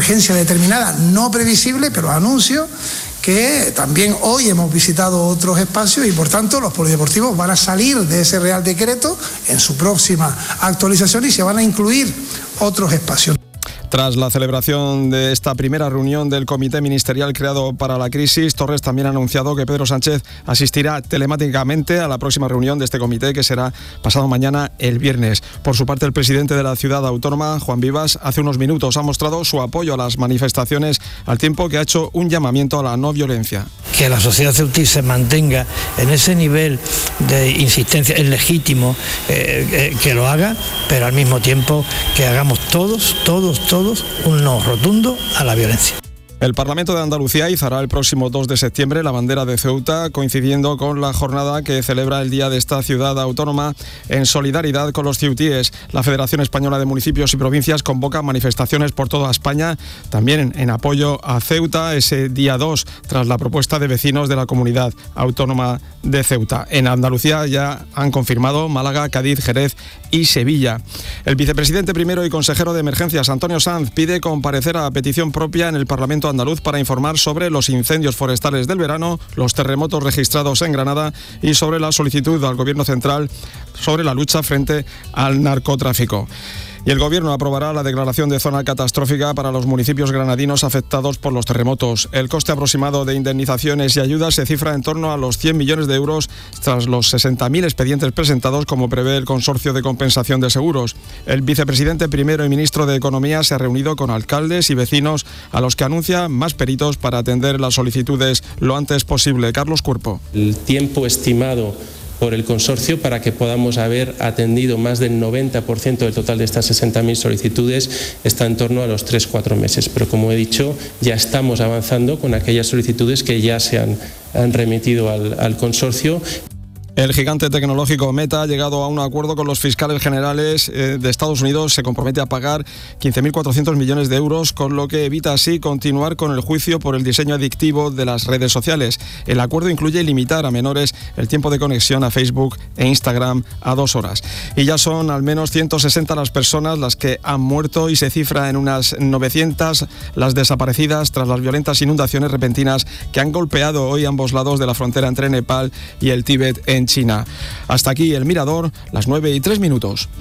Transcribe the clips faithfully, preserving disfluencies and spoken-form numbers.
emergencia determinada, no previsible, pero anuncio que también hoy hemos visitado otros espacios y por tanto los polideportivos van a salir de ese Real Decreto en su próxima actualización y se van a incluir otros espacios. Tras la celebración de esta primera reunión del Comité Ministerial creado para la crisis, Torres también ha anunciado que Pedro Sánchez asistirá telemáticamente a la próxima reunión de este comité, que será pasado mañana, el viernes. Por su parte, el presidente de la ciudad autónoma, Juan Vivas, hace unos minutos ha mostrado su apoyo a las manifestaciones, al tiempo que ha hecho un llamamiento a la no violencia. Que la sociedad ceutí se mantenga en ese nivel de insistencia es legítimo, eh, eh, que lo haga, pero al mismo tiempo que hagamos todos, todos, todos un no rotundo a la violencia. El Parlamento de Andalucía izará el próximo dos de septiembre la bandera de Ceuta, coincidiendo con la jornada que celebra el Día de esta ciudad autónoma en solidaridad con los ceutíes. La Federación Española de Municipios y Provincias convoca manifestaciones por toda España, también en apoyo a Ceuta, ese día dos, tras la propuesta de vecinos de la comunidad autónoma de Ceuta. En Andalucía ya han confirmado Málaga, Cádiz, Jerez y Sevilla. El vicepresidente primero y consejero de Emergencias, Antonio Sanz, pide comparecer a petición propia en el Parlamento andaluz para informar sobre los incendios forestales del verano, los terremotos registrados en Granada y sobre la solicitud al Gobierno central sobre la lucha frente al narcotráfico. Y el Gobierno aprobará la declaración de zona catastrófica para los municipios granadinos afectados por los terremotos. El coste aproximado de indemnizaciones y ayudas se cifra en torno a los cien millones de euros tras los sesenta mil expedientes presentados, como prevé el Consorcio de Compensación de Seguros. El vicepresidente primero y ministro de Economía se ha reunido con alcaldes y vecinos, a los que anuncia más peritos para atender las solicitudes lo antes posible. Carlos Cuerpo. El tiempo estimado por el consorcio para que podamos haber atendido más del noventa por ciento del total de estas sesenta mil solicitudes está en torno a los tres a cuatro meses. Pero como he dicho, ya estamos avanzando con aquellas solicitudes que ya se han, han remitido al, al consorcio. El gigante tecnológico Meta ha llegado a un acuerdo con los fiscales generales de Estados Unidos. Se compromete a pagar quince mil cuatrocientos millones de euros, con lo que evita así continuar con el juicio por el diseño adictivo de las redes sociales. El acuerdo incluye limitar a menores el tiempo de conexión a Facebook e Instagram a dos horas. Y ya son al menos ciento sesenta las personas las que han muerto y se cifra en unas novecientas las desaparecidas tras las violentas inundaciones repentinas que han golpeado hoy ambos lados de la frontera entre Nepal y el Tíbet en China. Hasta aquí El Mirador, las nueve y tres minutos.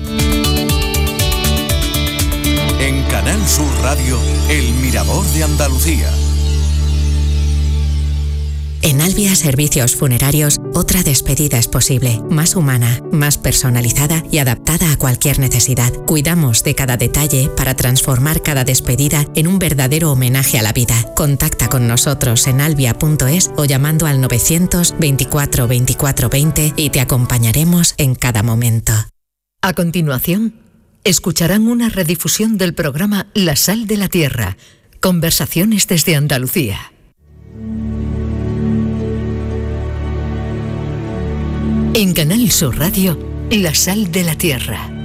En Canal Sur Radio, El Mirador de Andalucía. En Albia Servicios Funerarios, otra despedida es posible, más humana, más personalizada y adaptada a cualquier necesidad. Cuidamos de cada detalle para transformar cada despedida en un verdadero homenaje a la vida. Contacta con nosotros en albia punto es o llamando al novecientos veinticuatro veinticuatro veinte y te acompañaremos en cada momento. A continuación, escucharán una redifusión del programa La Sal de la Tierra, conversaciones desde Andalucía. En Canal Sur Radio, La Sal de la Tierra.